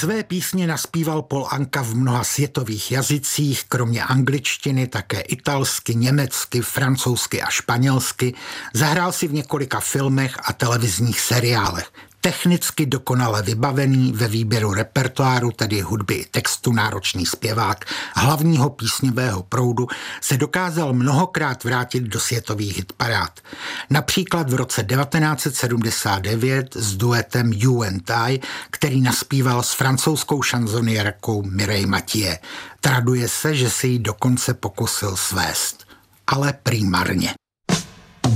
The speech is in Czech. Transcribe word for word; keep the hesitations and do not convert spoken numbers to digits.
Své písně naspíval Paul Anka v mnoha světových jazycích, kromě angličtiny také italsky, německy, francouzsky a španělsky. Zahrál si v několika filmech a televizních seriálech. Technicky dokonale vybavený, ve výběru repertoáru, tedy hudby i textu, náročný zpěvák hlavního písňového proudu, se dokázal mnohokrát vrátit do světových hitparád. Například v roce devatenáct set sedmdesát devět s duetem You and I, který naspíval s francouzskou šanzoniérkou Mireille Mathieu. Traduje se, že se jí dokonce pokusil svést, ale prý marně.